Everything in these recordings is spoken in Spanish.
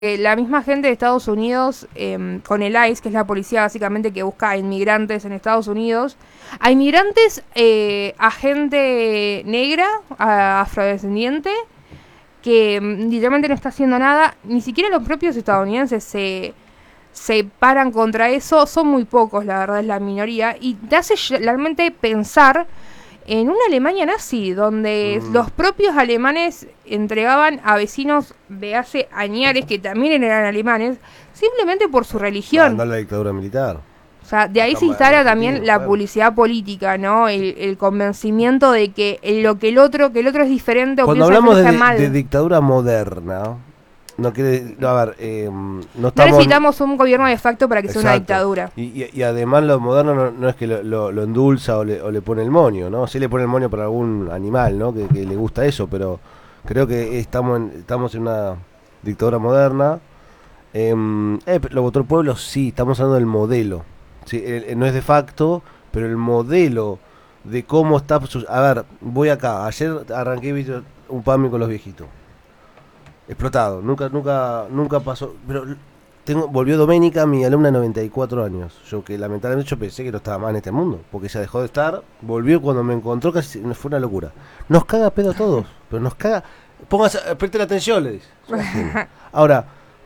La misma gente de Estados Unidos, con el ICE, que es la policía básicamente que busca a inmigrantes en Estados Unidos, a inmigrantes, a gente negra, a afrodescendiente, que literalmente no está haciendo nada. Ni siquiera los propios estadounidenses se paran contra eso. Son muy pocos, la verdad, es la minoría. Y te hace realmente pensar en una Alemania nazi, donde los propios alemanes entregaban a vecinos de hace añares, que también eran alemanes, simplemente por su religión. Mandar la dictadura militar. O sea, de ahí se instala también la publicidad política, ¿no? El convencimiento de que el otro es diferente, o cuando piensa hablamos que está mal. de dictadura moderna, no quiere, no, a ver, no estamos, no necesitamos un gobierno de facto para que sea una dictadura. Y además lo moderno no es que lo endulza o le pone el moño, ¿no? Sí le pone el moño para algún animal, ¿no? Que le gusta eso, pero creo que estamos en una dictadura moderna. Lo votó el pueblo, sí, estamos hablando del modelo. Sí, no es de facto, pero el modelo de cómo está... A ver, voy acá, ayer arranqué un PAMI con los viejitos. Explotado, nunca pasó, pero volvió Doménica, mi alumna de 94 años, yo que lamentablemente yo pensé que no estaba más en este mundo, porque ella dejó de estar, volvió cuando me encontró, casi fue una locura. Nos caga pedo a todos, pero nos caga, preste la atención, le dice. Ahora,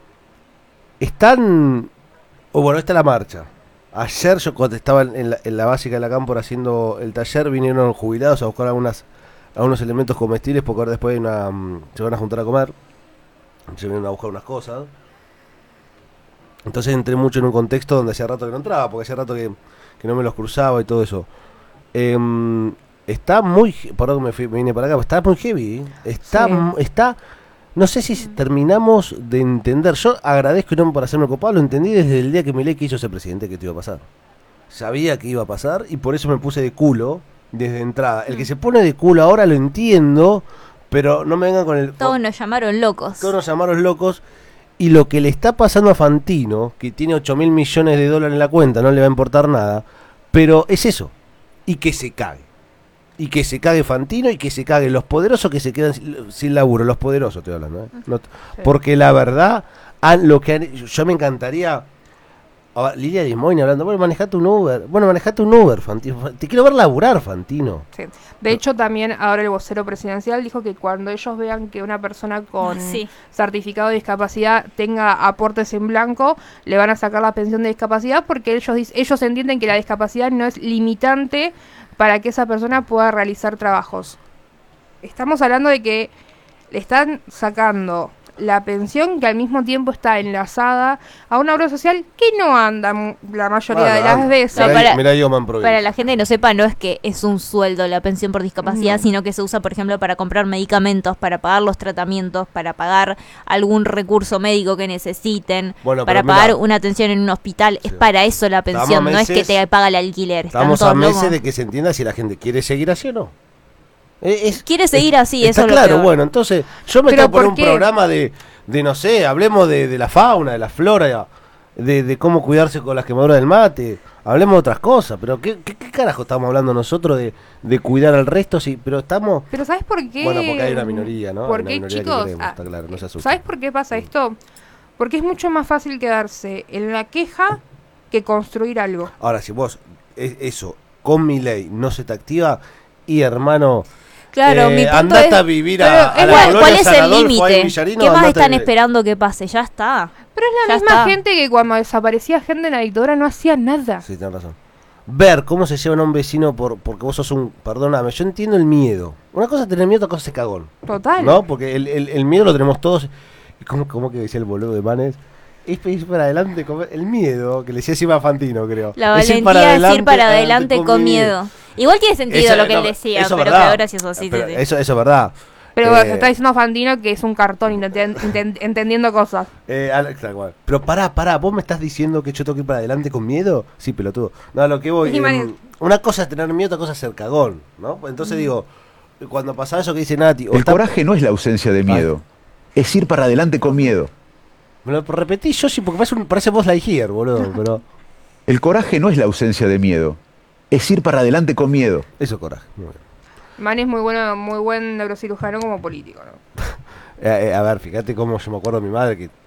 bueno, está la marcha. Ayer yo cuando estaba en la básica de la Cámpora haciendo el taller, vinieron jubilados a buscar algunos elementos comestibles, porque ahora después se van a juntar a comer. Se vinieron a buscar unas cosas. Entonces entré mucho en un contexto donde hacía rato que no entraba, porque hacía rato que no me los cruzaba y todo eso. Está muy... Perdón que me vine para acá, está muy heavy. Está... No sé si terminamos de entender. Yo agradezco, y no para hacerme ocupado, lo entendí desde el día que Milei quiso ser presidente, que esto iba a pasar. Sabía que iba a pasar y por eso me puse de culo desde entrada. El que se pone de culo ahora lo entiendo, pero no me vengan con el... Todos nos llamaron locos. Todos nos llamaron locos. Y lo que le está pasando a Fantino, que tiene 8.000 millones de dólares en la cuenta, no le va a importar nada, pero es eso. Y que se cague. Y que se cague Fantino y que se cague los poderosos que se quedan sin laburo. Los poderosos estoy hablando, ¿eh? No, sí. Porque la verdad, yo me encantaría... Lilia Dismoina hablando, manejate un Uber, Fantino. Te quiero ver laburar, Fantino. Sí. De hecho, también ahora el vocero presidencial dijo que cuando ellos vean que una persona con certificado de discapacidad tenga aportes en blanco, le van a sacar la pensión de discapacidad, porque ellos entienden que la discapacidad no es limitante para que esa persona pueda realizar trabajos. Estamos hablando de que le están sacando la pensión, que al mismo tiempo está enlazada a una obra social que no anda la mayoría de las veces. No, para la gente que no sepa, no es que es un sueldo la pensión por discapacidad, sino que se usa, por ejemplo, para comprar medicamentos, para pagar los tratamientos, para pagar algún recurso médico que necesiten, para pagar una atención en un hospital. Sí. Es para eso la pensión, no es que te paga el alquiler. Estamos a meses de que se entienda si la gente quiere seguir así o no. Quiere seguir así, eso es lo claro, bueno, entonces yo me tengo que poner un programa de no sé, hablemos de la fauna, de la flora, de cómo cuidarse con las quemaduras del mate, hablemos de otras cosas, pero ¿qué carajo estamos hablando nosotros de cuidar al resto? Sí, pero estamos... Pero ¿sabes por qué? Bueno, porque hay una minoría, ¿no? Porque, chicos, está claro, no se asusten. ¿Sabes por qué pasa esto? Porque es mucho más fácil quedarse en la queja que construir algo. Ahora, si vos, eso, con Milei no se te activa, y hermano... Claro, mi punto andate a vivir a la ¿cuál es el límite? ¿Qué más están esperando que pase? Ya está. Pero es la misma gente que cuando desaparecía gente en la dictadura no hacía nada. Sí, tenés razón. Ver cómo se llevan a un vecino porque vos sos perdóname, yo entiendo el miedo. Una cosa es tener miedo, otra cosa es cagón. Total. ¿No? Porque el miedo lo tenemos todos. ¿Cómo que decía el boludo de Manes? Es ir para adelante, el miedo, que le decía encima a Fantino, creo. La valentía es ir para adelante con miedo. Igual tiene sentido lo que él decía, pero quedó gracioso. Sí, pero eso es verdad. Pero está diciendo Fantino que es un cartón entendiendo cosas. Pero pará, ¿vos me estás diciendo que yo tengo que ir para adelante con miedo? Sí, pelotudo. No, lo que voy... una cosa es tener miedo, otra cosa es ser cagón, ¿no? Entonces digo, cuando pasa eso que dice Nati... coraje no es la ausencia de miedo, es ir para adelante con miedo. Me lo repetí yo sí, porque parece Buzz Lightyear, boludo, pero... El coraje no es la ausencia de miedo, es ir para adelante con miedo. Eso es coraje, muy bien. Man es muy buen neurocirujano como político, ¿no? A ver, fíjate cómo yo me acuerdo de mi madre, que